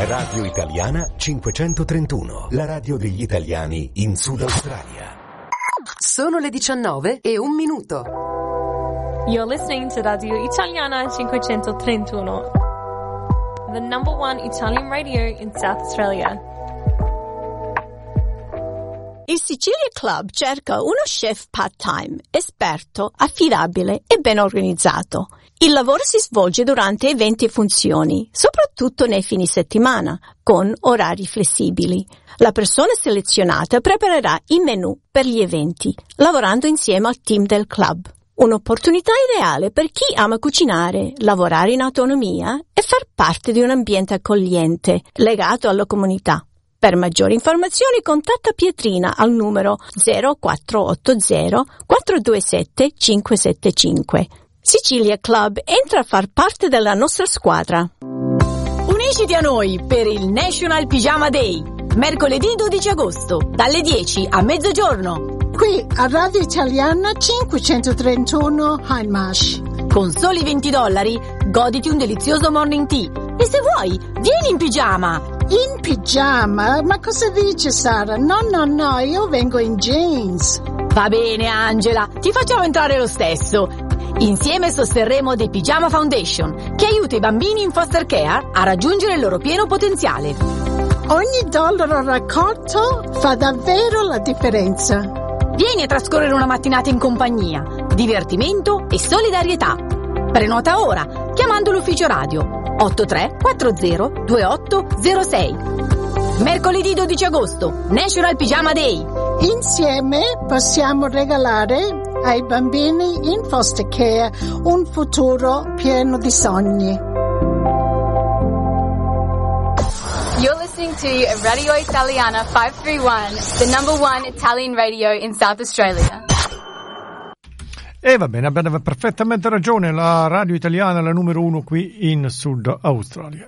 Radio Italiana 531, la radio degli italiani in Sud Australia. Sono le 19:01. You're listening to Radio Italiana 531, the number one Italian radio in South Australia. Il Sicilia Club cerca uno chef part-time, esperto, affidabile e ben organizzato. Il lavoro si svolge durante eventi e funzioni, soprattutto nei fine settimana, con orari flessibili. La persona selezionata preparerà i menù per gli eventi, lavorando insieme al team del club. Un'opportunità ideale per chi ama cucinare, lavorare in autonomia e far parte di un ambiente accogliente, legato alla comunità. Per maggiori informazioni contatta Pietrina al numero 0480 427 575. Sicilia Club entra a far parte della nostra squadra. Unisciti a noi per il National Pyjama Day, mercoledì 12 agosto, dalle 10 a mezzogiorno. Qui a Radio Italiana 531 Hindmarsh. Con soli $20 goditi un delizioso morning tea. E se vuoi, vieni in pigiama. In pigiama? Ma cosa dice Sara? No, io vengo in jeans. Va bene Angela, ti facciamo entrare lo stesso. Insieme sosterremo The Pyjama Foundation, che aiuta i bambini in foster care a raggiungere il loro pieno potenziale. Ogni dollaro raccolto fa davvero la differenza. Vieni a trascorrere una mattinata in compagnia, divertimento e solidarietà. Prenota ora, chiamando l'ufficio radio 8340 2806. Mercoledì 12 agosto, National Pyjama Day. Insieme possiamo regalare ai bambini in foster care un futuro pieno di sogni. You're listening to Radio Italiana 531, the number one Italian radio in South Australia. E va bene, abbiamo perfettamente ragione, la radio italiana è la numero uno qui in Sud Australia.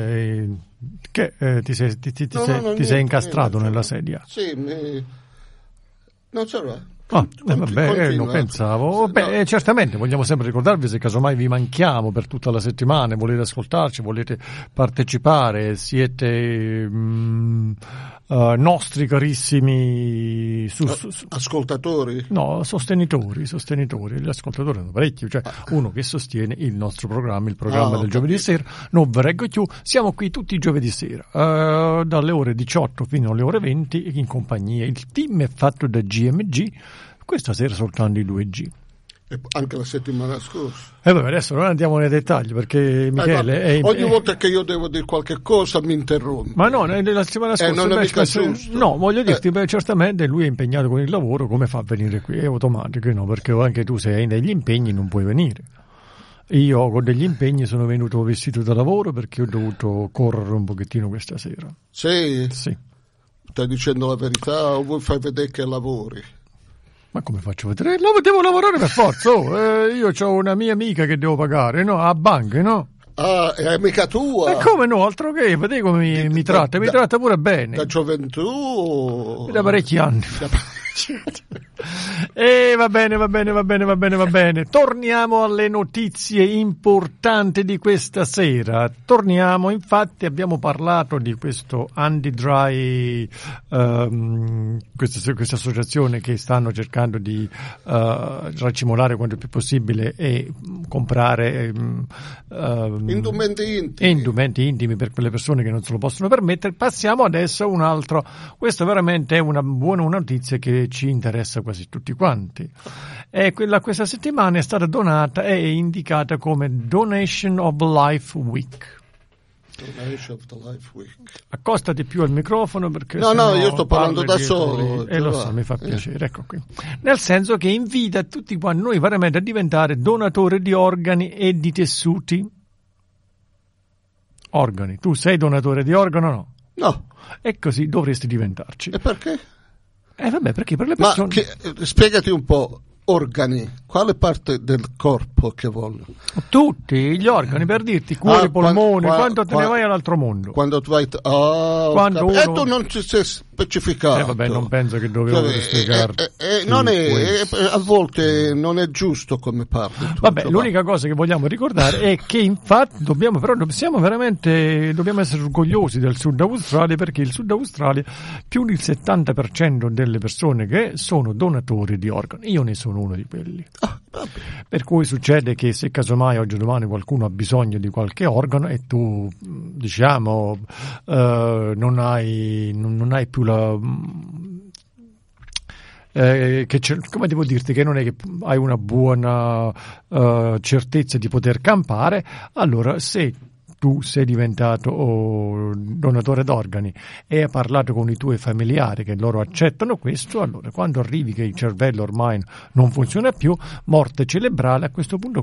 Ti sei incastrato nella sedia? Sì, non c'è. Non pensavo. Beh, certamente vogliamo sempre ricordarvi, se casomai vi manchiamo per tutta la settimana, volete ascoltarci, volete partecipare, siete nostri carissimi ascoltatori? No, sostenitori. Gli ascoltatori sono parecchi, cioè uno che sostiene il nostro programma, il programma del giovedì sera. Non vi reggo più, siamo qui tutti i giovedì sera, dalle ore 18 fino alle ore 20 in compagnia. Il team è fatto da GMG, questa sera soltanto i 2G. E anche la settimana scorsa. Vabbè, adesso non andiamo nei dettagli perché Michele ogni volta che io devo dire qualche cosa mi interrompe. Ma no, la settimana scorsa non è mica giusto. No, voglio dirti, certamente lui è impegnato con il lavoro, come fa a venire qui? È automatico, no? Perché anche tu se hai degli impegni non puoi venire. Io con degli impegni sono venuto vestito da lavoro perché ho dovuto correre un pochettino questa sera. Sì? Sì. Stai dicendo la verità o vuoi far vedere che lavori? Ma come faccio a vedere? Devo lavorare per forza. Io ho una mia amica che devo pagare, no? A banca, no? Ah, è amica tua? E come no? Altro che, vedete come mi tratta? Mi tratta pure bene. Da gioventù? Da parecchi anni. E va bene. Torniamo alle notizie importanti di questa sera. Infatti abbiamo parlato di questo Andy Dry, questa associazione che stanno cercando di racimolare quanto più possibile e comprare indumenti intimi per quelle persone che non se lo possono permettere. Passiamo adesso a un altro. Questa veramente è una buona notizia che ci interessa quasi tutti quanti. Questa settimana è stata donata e indicata come Donation of Life Week. Accostati più al microfono perché no, io sto parlando da solo. Lo so, mi fa piacere, ecco qui. Nel senso che invita tutti quanti noi veramente a diventare donatori di organi e di tessuti. Organi. Tu sei donatore di organo, no? No. E così dovresti diventarci. E perché? Vabbè, perché per le persone... Ma spiegati un po', organi, quale parte del corpo che voglio? Tutti gli organi, per dirti cuore, polmone, quando te ne vai all'altro mondo. Quando tu vai tu non ci sei specificato. Vabbè, non penso che dovevo spiegarti. A volte non è giusto come parli. Vabbè, l'unica cosa che vogliamo ricordare è che infatti dobbiamo essere orgogliosi del Sud Australia, perché il Sud Australia più del 70% delle persone che sono donatori di organi. Io ne sono uno di quelli. Per cui succede che se casomai oggi o domani qualcuno ha bisogno di qualche organo e tu diciamo non hai più la come devo dirti, che non è che hai una buona certezza di poter campare, allora se tu sei diventato donatore d'organi e hai parlato con i tuoi familiari che loro accettano questo, allora quando arrivi che il cervello ormai non funziona più, morte cerebrale, a questo punto